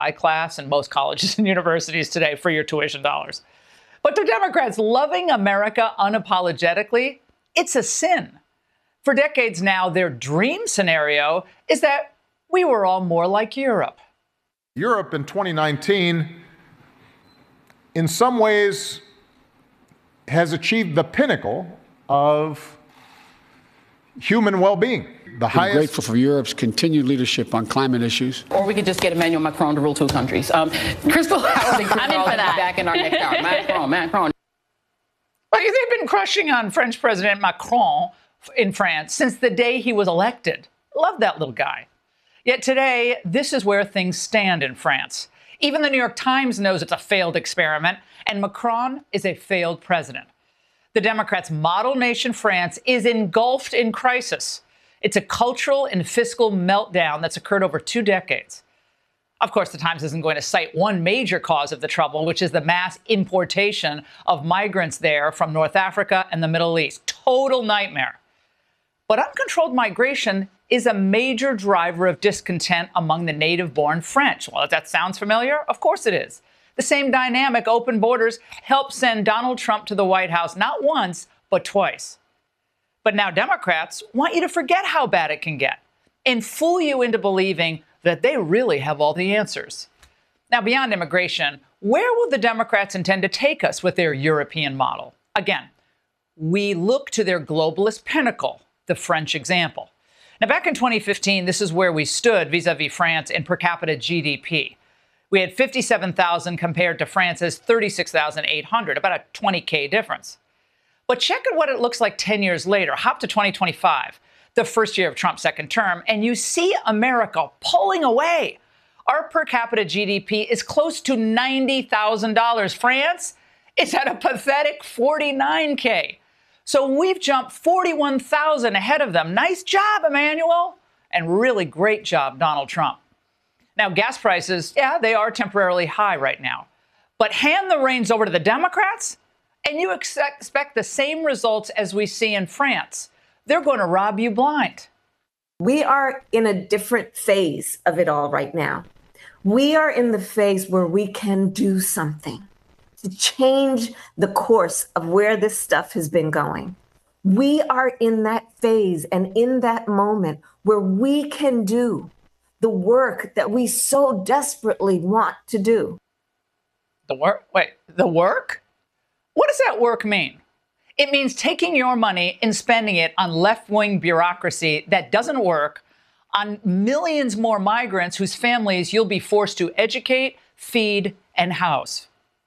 high class in most colleges and universities today for your tuition dollars. But to Democrats, loving America unapologetically, it's a sin. For decades now, their dream scenario is that we were all more like Europe. Europe in 2019, in some ways, has achieved the pinnacle of human well-being. I'm grateful for Europe's continued leadership on climate issues. Or we could just get Emmanuel Macron to rule two countries. Crystal Howard and I'm in for that. Back in our next hour. Macron. Well, they've been crushing on French President Macron in France since the day he was elected. Love that little guy. Yet today, this is where things stand in France. Even the New York Times knows it's a failed experiment, and Macron is a failed president. The Democrats' model nation, France, is engulfed in crisis. It's a cultural and fiscal meltdown that's occurred over 2 decades. Of course, the Times isn't going to cite one major cause of the trouble, which is the mass importation of migrants there from North Africa and the Middle East. Total nightmare. But uncontrolled migration is a major driver of discontent among the native-born French. Well, if that sounds familiar, of course it is. The same dynamic, open borders, helped send Donald Trump to the White House not once, but twice. But now Democrats want you to forget how bad it can get and fool you into believing that they really have all the answers. Now, beyond immigration, where will the Democrats intend to take us with their European model? Again, we look to their globalist pinnacle, the French example. Now, back in 2015, this is where we stood vis-a-vis France in per capita GDP. We had 57,000 compared to France's 36,800, about a 20K difference. But check out what it looks like 10 years later. Hop to 2025, the first year of Trump's second term, and you see America pulling away. Our per capita GDP is close to $90,000. France is at a pathetic 49K. So we've jumped 41,000 ahead of them. Nice job, Emmanuel. And really great job, Donald Trump. Now, gas prices, yeah, they are temporarily high right now. But hand the reins over to the Democrats, and you expect the same results as we see in France. They're going to rob you blind. We are in a different phase of it all right now. We are in the phase where we can do something to change the course of where this stuff has been going. We are in that phase and in that moment where we can do the work that we so desperately want to do. The work? Wait, the work? What does that work mean? It means taking your money and spending it on left-wing bureaucracy that doesn't work, on millions more migrants whose families you'll be forced to educate, feed, and house.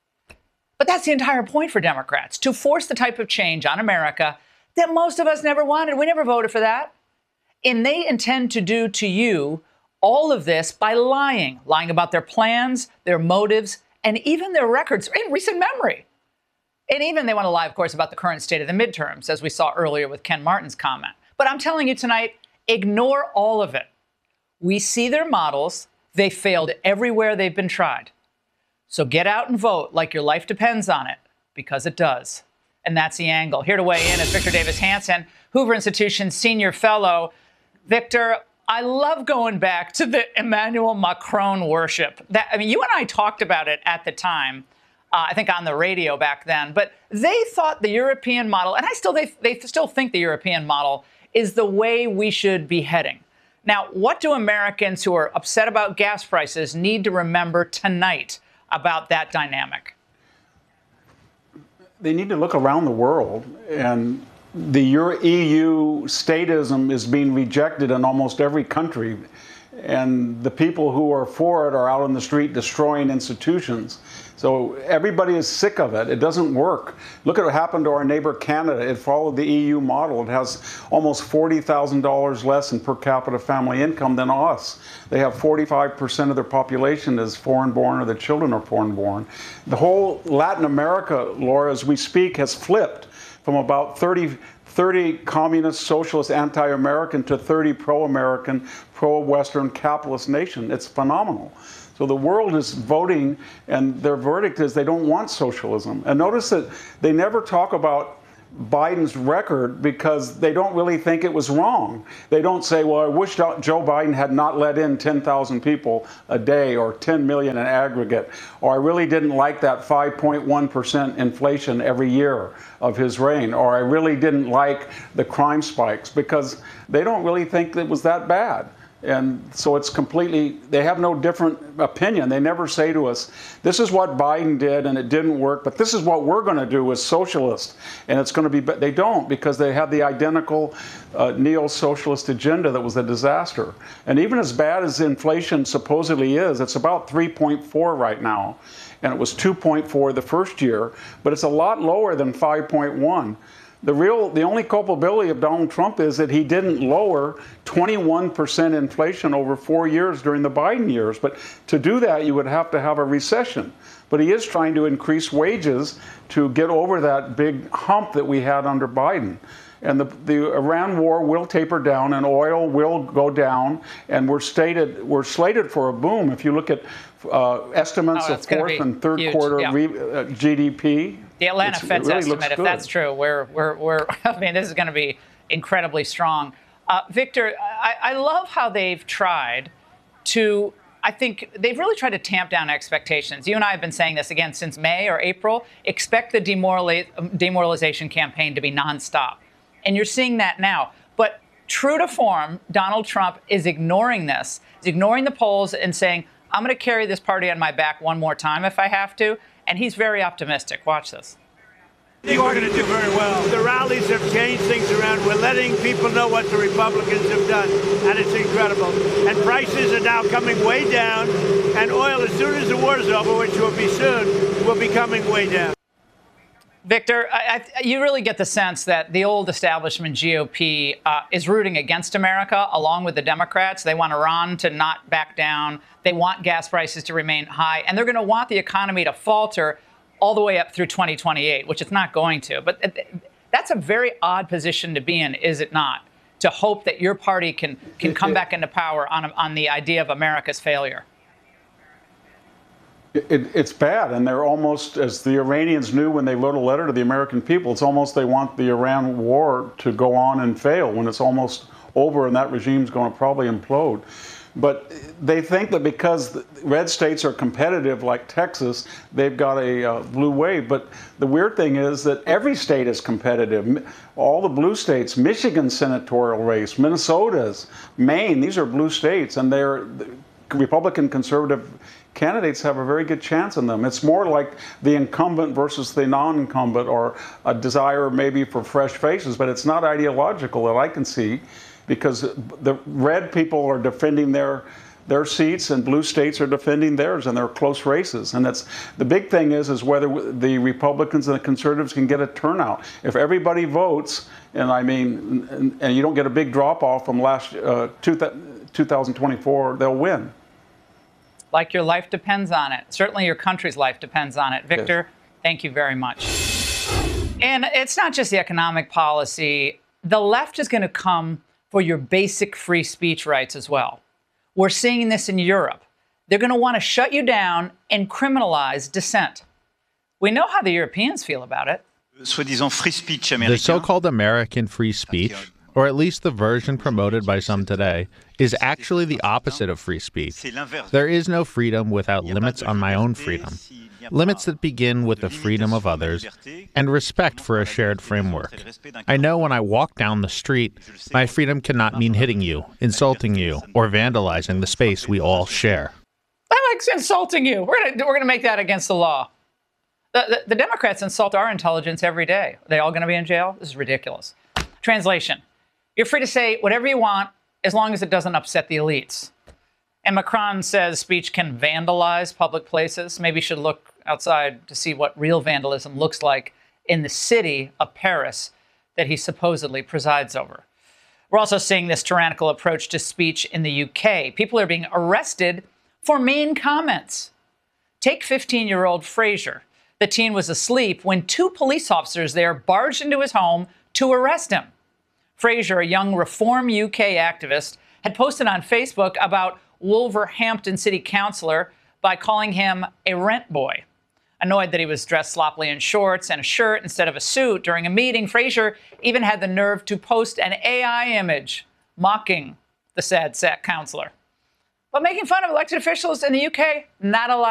But that's the entire point for Democrats, to force the type of change on America that most of us never wanted. We never voted for that. And they intend to do to you all of this by lying about their plans, their motives, and even their records in recent memory. And even they want to lie, of course, about the current state of the midterms, as we saw earlier with Ken Martin's comment. But I'm telling you tonight, ignore all of it. We see their models. They failed everywhere they've been tried. So get out and vote like your life depends on it, because it does. And that's the angle. Here to weigh in is Victor Davis Hanson, Hoover Institution Senior Fellow. Victor, I love going back to the Emmanuel Macron worship. You and I talked about it at the time. I think on the radio back then, but they thought the European model, and they still think the European model is the way we should be heading. Now, what do Americans who are upset about gas prices need to remember tonight about that dynamic? They need to look around the world, and the EU statism is being rejected in almost every country. And the people who are for it are out on the street destroying institutions. So everybody is sick of it. It doesn't work. Look at what happened to our neighbor Canada. It followed the EU model. It has almost $40,000 less in per capita family income than us. They have 45% of their population is foreign-born, or the children are foreign-born. The whole Latin America, Laura, as we speak, has flipped from about 30 communist, socialist, anti-American to 30 pro-American, pro-Western capitalist nation. It's phenomenal. So the world is voting, and their verdict is they don't want socialism. And notice that they never talk about Biden's record because they don't really think it was wrong. They don't say, well, I wish Joe Biden had not let in 10,000 people a day or 10 million in aggregate, or I really didn't like that 5.1% inflation every year of his reign, or I really didn't like the crime spikes, because they don't really think it was that bad. And so it's completely, they have no different opinion. They never say to us, this is what Biden did and it didn't work, but this is what we're going to do as socialists. And it's going to be, they don't, because they have the identical neo-socialist agenda that was a disaster. And even as bad as inflation supposedly is, it's about 3.4 right now. And it was 2.4 the first year, but it's a lot lower than 5.1. The only culpability of Donald Trump is that he didn't lower 21% inflation over 4 years during the Biden years. But to do that, you would have to have a recession. But he is trying to increase wages to get over that big hump that we had under Biden. And the Iran war will taper down, and oil will go down, and we're slated for a boom. If you look at estimates of fourth and third quarter GDP. The Atlanta Fed's estimate, if that's true, I mean, this is going to be incredibly strong. Victor, I love how they've tried to, I think they've really tried to tamp down expectations. You and I have been saying this again since May or April. Expect the demoralization campaign to be nonstop. And you're seeing that now. But true to form, Donald Trump is ignoring this. He's ignoring the polls and saying, I'm going to carry this party on my back one more time if I have to. And he's very optimistic. Watch this. I think we're going to do very well. The rallies have changed things around. We're letting people know what the Republicans have done, and it's incredible. And prices are now coming way down, and oil, as soon as the war is over, which will be soon, will be coming way down. Victor, you really get the sense that the old establishment GOP is rooting against America, along with the Democrats. They want Iran to not back down. They want gas prices to remain high. And they're going to want the economy to falter all the way up through 2028, which it's not going to. But that's a very odd position to be in, is it not? To hope that your party can come back into power on the idea of America's failure. It's bad, and they're almost, as the Iranians knew when they wrote a letter to the American people, it's almost they want the Iran war to go on and fail when it's almost over and that regime's going to probably implode. But they think that because red states are competitive, like Texas, they've got a blue wave. But the weird thing is that every state is competitive. All the blue states, Michigan's senatorial race, Minnesota's, Maine, these are blue states, and they're Republican conservative candidates have a very good chance in them. It's more like the incumbent versus the non-incumbent, or a desire maybe for fresh faces, but it's not ideological that I can see, because the red people are defending their seats and blue states are defending theirs, and they're close races. And that's the big thing is whether the Republicans and the conservatives can get a turnout. If everybody votes, and I mean, and you don't get a big drop off from last 2024, they'll win. Like your life depends on it. Certainly your country's life depends on it. Victor, yes. Thank you very much. And it's not just the economic policy. The left is going to come for your basic free speech rights as well. We're seeing this in Europe. They're going to want to shut you down and criminalize dissent. We know how the Europeans feel about it. The so-called American free speech, or at least the version promoted by some today, is actually the opposite of free speech. There is no freedom without limits on my own freedom, limits that begin with the freedom of others and respect for a shared framework. I know when I walk down the street, my freedom cannot mean hitting you, insulting you, or vandalizing the space we all share. I like insulting you. We're gonna make that against the law. The Democrats insult our intelligence every day. Are they all going to be in jail? This is ridiculous. Translation. You're free to say whatever you want as long as it doesn't upset the elites. And Macron says speech can vandalize public places. Maybe you should look outside to see what real vandalism looks like in the city of Paris that he supposedly presides over. We're also seeing this tyrannical approach to speech in the UK. People are being arrested for mean comments. Take 15-year-old Fraser. The teen was asleep when two police officers there barged into his home to arrest him. Fraser, a young Reform UK activist, had posted on Facebook about Wolverhampton City Councillor by calling him a rent boy. Annoyed that he was dressed sloppily in shorts and a shirt instead of a suit during a meeting, Fraser even had the nerve to post an AI image mocking the sad counselor. But making fun of elected officials in the UK, not allowed.